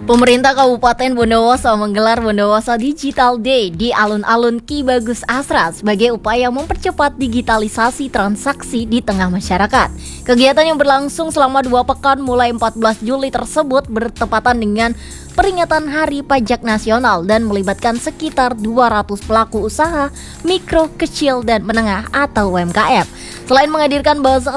Pemerintah Kabupaten Bondowoso menggelar Bondowoso Digital Day di alun-alun Ki Bagus Asra sebagai upaya mempercepat digitalisasi transaksi di tengah masyarakat. Kegiatan yang berlangsung selama 2 pekan mulai 14 Juli tersebut bertepatan dengan peringatan Hari Pajak Nasional dan melibatkan sekitar 200 pelaku usaha mikro, kecil, dan menengah atau UMKM. Selain menghadirkan bazar